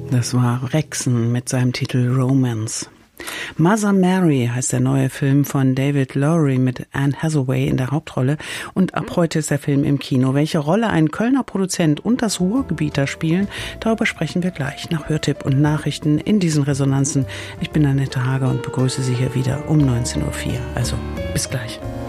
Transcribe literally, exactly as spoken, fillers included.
Das war Rexen mit seinem Titel Romance. Mother Mary heißt der neue Film von David Lowery mit Anne Hathaway in der Hauptrolle. Und ab heute ist der Film im Kino. Welche Rolle ein Kölner Produzent und das Ruhrgebieter spielen, darüber sprechen wir gleich nach Hörtipp und Nachrichten in diesen Resonanzen. Ich bin Annette Hager und begrüße Sie hier wieder um neunzehn Uhr vier. Also bis gleich.